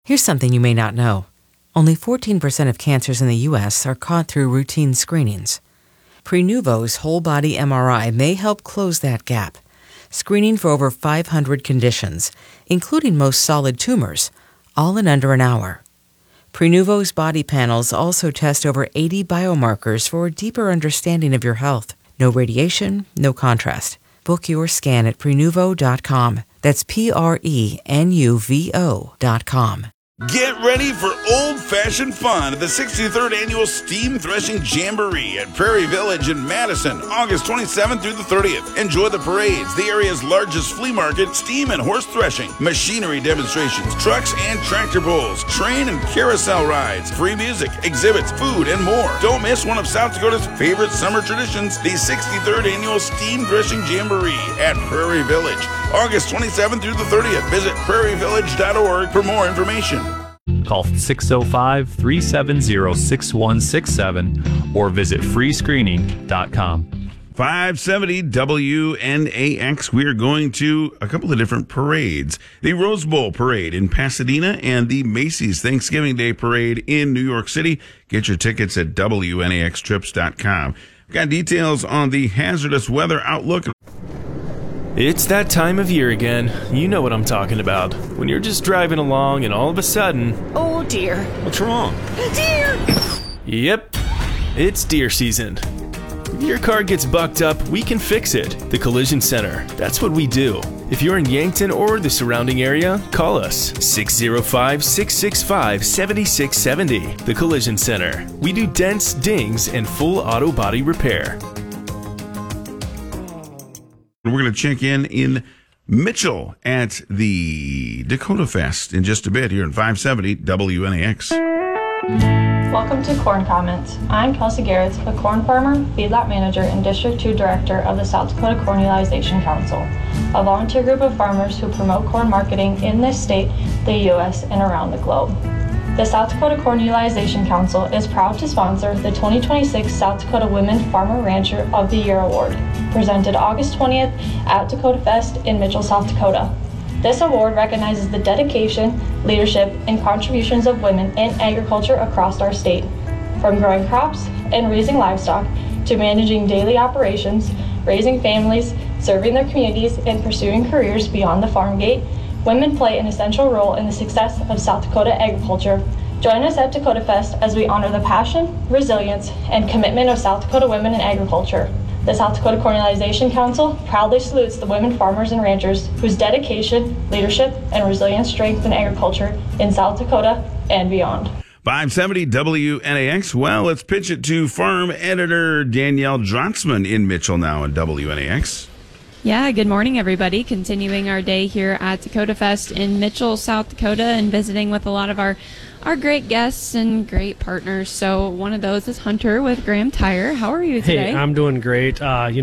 Here's something you may not know. Only 14% of cancers in the U.S. are caught through routine screenings. Prenuvo's whole-body MRI may help close that gap, screening for over 500 conditions, including most solid tumors, all in under an hour. Prenuvo's body panels also test over 80 biomarkers for a deeper understanding of your health. No radiation, no contrast. Book your scan at Prenuvo.com. That's Prenuvo.com. Get ready for old-fashioned fun at the 63rd Annual Steam Threshing Jamboree at Prairie Village in Madison, August 27th through the 30th. Enjoy the parades, the area's largest flea market, steam and horse threshing, machinery demonstrations, trucks and tractor pulls, train and carousel rides, free music, exhibits, food, and more. Don't miss one of South Dakota's favorite summer traditions, the 63rd Annual Steam Threshing Jamboree at Prairie Village, August 27th through the 30th. Visit prairievillage.org for more information. Call 605-370-6167 or visit freescreening.com. 570 WNAX. We are going to a couple of different parades. The Rose Bowl Parade in Pasadena and the Macy's Thanksgiving Day Parade in New York City. Get your tickets at WNAXtrips.com. Got details on the hazardous weather outlook. It's that time of year again. You know what I'm talking about. When you're just driving along and all of a sudden... Oh dear. What's wrong? Deer! Yep, it's deer season. If your car gets bucked up, we can fix it. The Collision Center. That's what we do. If you're in Yankton or the surrounding area, call us. 605-665-7670. The Collision Center. We do dents, dings, and full auto body repair. We're going to check in Mitchell at the Dakota Fest in just a bit here in 570 WNAX. Welcome to Corn Comments. I'm Kelsey Garretts, a corn farmer, feedlot manager, and District 2 Director of the South Dakota Corn Utilization Council, a volunteer group of farmers who promote corn marketing in this state, the U.S., and around the globe. The South Dakota Corn Utilization Council is proud to sponsor the 2026 South Dakota Women Farmer Rancher of the Year Award, presented August 20th at Dakota Fest in Mitchell, South Dakota. This award recognizes the dedication, leadership, and contributions of women in agriculture across our state. From growing crops and raising livestock to managing daily operations, raising families, serving their communities, and pursuing careers beyond the farm gate, women play an essential role in the success of South Dakota agriculture. Join us at Dakota Fest as we honor the passion, resilience, and commitment of South Dakota women in agriculture. The South Dakota Corn Utilization Council proudly salutes the women farmers and ranchers whose dedication, leadership, and resilience strengthen agriculture in South Dakota and beyond. 570 WNAX. Well, let's pitch it to farm editor Danielle Drotzman in Mitchell now in WNAX. Yeah, good morning, everybody. Continuing our day here at Dakota Fest in Mitchell, South Dakota, and visiting with a lot of our great guests and great partners. So one of those is Hunter with Graham Tire. How are you today? Hey, I'm doing great.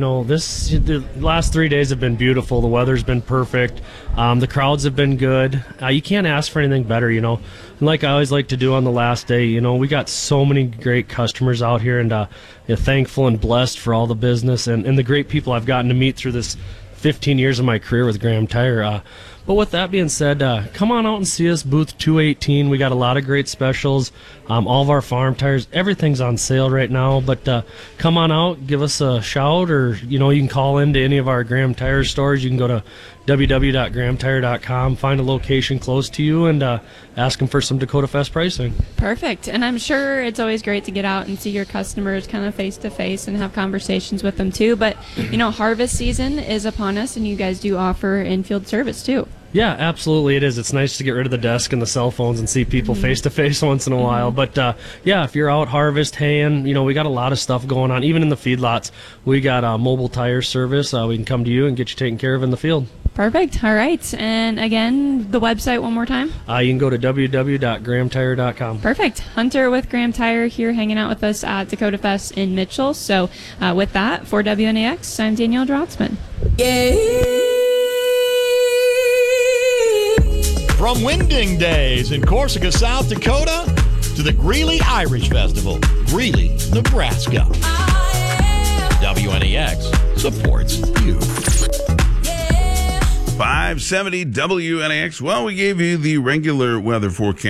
The last 3 days have been beautiful. The weather's been perfect. The crowds have been good. You can't ask for anything better, And like I always like to do on the last day, we got so many great customers out here, and thankful and blessed for all the business and the great people I've gotten to meet through this 15 years of my career with Graham Tire. But with that being said, come on out and see us, booth 218. We got a lot of great specials. All of our farm tires, everything's on sale right now. But come on out, give us a shout, or you can call into any of our Graham Tire stores. You can go to www.grahamtire.com, find a location close to you, and ask them for some Dakota Fest pricing. Perfect. And I'm sure it's always great to get out and see your customers kind of face to face and have conversations with them too. But harvest season is upon us, and you guys do offer in-field service too. Yeah, absolutely it is. It's nice to get rid of the desk and the cell phones and see people face-to-face once in a while. But, if you're out harvest, haying, we got a lot of stuff going on. Even in the feedlots, we got a mobile tire service. We can come to you and get you taken care of in the field. Perfect. All right. And again, the website one more time? You can go to www.grahamtire.com. Perfect. Hunter with Graham Tire here hanging out with us at Dakota Fest in Mitchell. So with that, for WNAX, I'm Danielle Drotzman. From Winding Days in Corsica, South Dakota, to the Greeley Irish Festival, Greeley, Nebraska. WNAX supports you. 570 WNAX. Well, we gave you the regular weather forecast.